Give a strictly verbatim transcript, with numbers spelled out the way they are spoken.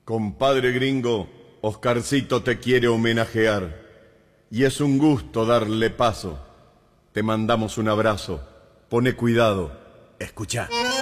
Compadre gringo, Oscarcito te quiere homenajear. Y es un gusto darle paso. Te mandamos un abrazo. Pone cuidado. Escuchá.